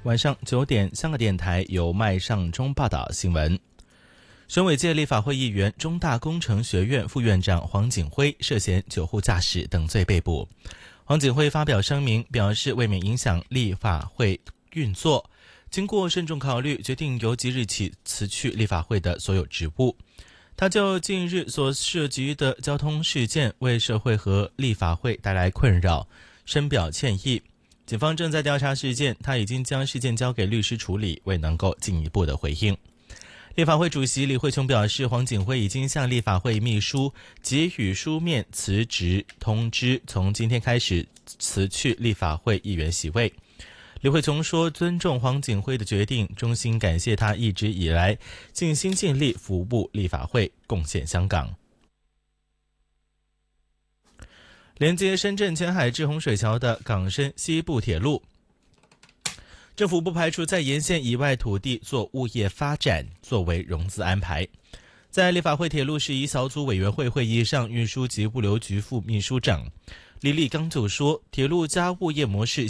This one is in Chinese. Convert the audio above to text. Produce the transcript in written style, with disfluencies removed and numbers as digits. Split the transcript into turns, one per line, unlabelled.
晚上9点，香港电台由麦尚中报道新闻。选委界立法会议员、中大工程学院副院长黄锦辉涉嫌酒后驾驶等罪被捕。黄锦辉发表声明，表示为免影响立法会运作，经过慎重考虑，决定由即日起辞去立法会的所有职务。他就近日所涉及的交通事件为社会和立法会带来困扰，深表歉意。警方正在调查事件，他已经将事件交给律师处理，未能够进一步的回应。立法会主席李慧琼表示，黄锦辉已经向立法会秘书给予书面辞职通知，从今天开始辞去立法会议员席位。李慧琼说，尊重黄锦辉的决定，衷心感谢他一直以来尽心尽力服务立法会，贡献香港。连接深圳前海至洪水桥的港深西部铁路，政府不排除在沿线以外土地做物业发展作为融资安排。在立法会铁路事宜小组委员会会议上，运输及物流局副秘书长李立刚就说，铁路加物业模式